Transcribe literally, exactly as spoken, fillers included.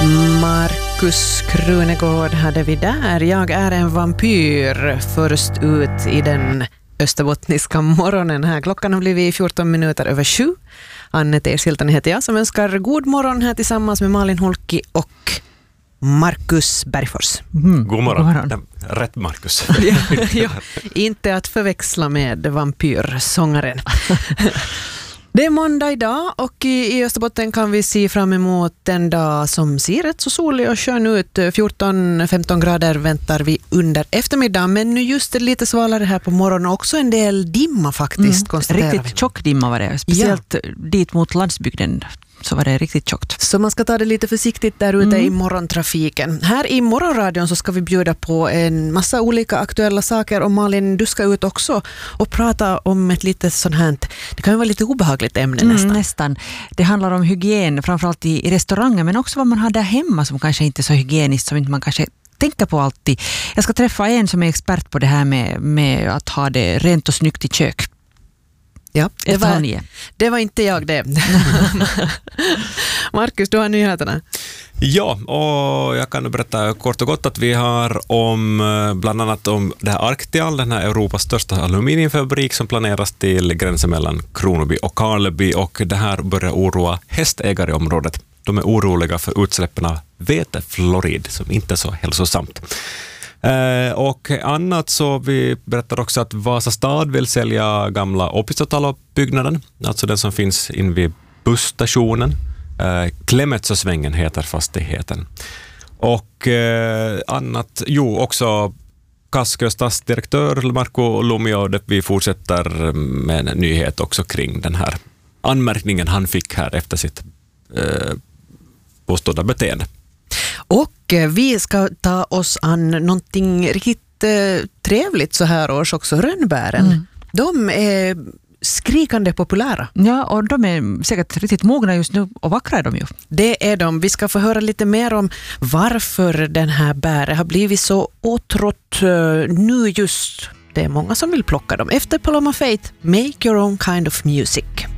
Markus Krunegård hade vi där. Jag är en vampyr, först ut i den österbottniska morgonen här. Klockan har blivit fjorton minuter över sju. Annette Ersiltan heter jag som önskar god morgon här tillsammans med Malin Holki och Markus Bergfors. Mm. God morgon. God morgon. Rätt Markus. ja, ja, inte att förväxla med vampyrsångaren. Det är måndag idag och i Österbotten kan vi se fram emot en dag som ser rätt så solig och skön ut. fjorton femton grader väntar vi under eftermiddagen, men nu just är det lite svalare här på morgonen och också en del dimma faktiskt. Mm. Riktigt vi. tjock dimma var det, speciellt ja. dit mot landsbygden. Så var det riktigt tjockt. Så man ska ta det lite försiktigt där ute mm. i morgontrafiken. Här i morgonradion så ska vi bjuda på en massa olika aktuella saker. Och Malin, du ska ut också och prata om ett lite sånt här, det kan ju vara lite obehagligt ämne mm, nästan. Nästan. Det handlar om hygien, framförallt i, i restauranger, men också vad man har där hemma som kanske inte är så hygieniskt, som inte man kanske tänker på alltid. Jag ska träffa en som är expert på det här med, med att ha det rent och snyggt i kök. Ja, det var, det var inte jag det. Markus, du har nyheterna. Ja, och jag kan berätta kort och gott att vi har om bland annat om det här Arctial, den här Europas största aluminiumfabrik som planeras till gränsen mellan Kronoby och Karleby, och det här börjar oroa hästägare i området. De är oroliga för utsläppen av vetefluorid som inte är så hälsosamt. Eh, och annat så vi berättar också att Vasastad vill sälja gamla Opisotalo-byggnaden, alltså den som finns in vid busstationen. Eh, Klemetsosvängen heter fastigheten. Och eh, annat, jo också Kaskös stadsdirektör Marko Lumio, vi fortsätter med en nyhet också kring den här anmärkningen han fick här efter sitt eh, påstådda beteende. Och vi ska ta oss an någonting riktigt eh, trevligt så här års också, rönnbären. Mm. De är skrikande populära. Ja, och de är säkert riktigt mogna just nu och vackra är de ju. Det är de. Vi ska få höra lite mer om varför den här bären har blivit så åtrått uh, nu just. Det är många som vill plocka dem. Efter Paloma Faith, Make Your Own Kind of Music.